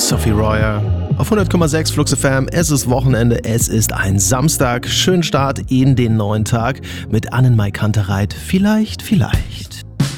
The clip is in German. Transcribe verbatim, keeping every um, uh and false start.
Sophie Royer. Auf hundert Komma sechs Flux F M, es ist Wochenende, es ist ein Samstag. Schönen Start in den neuen Tag mit Annenmai Kantereit. Vielleicht, vielleicht.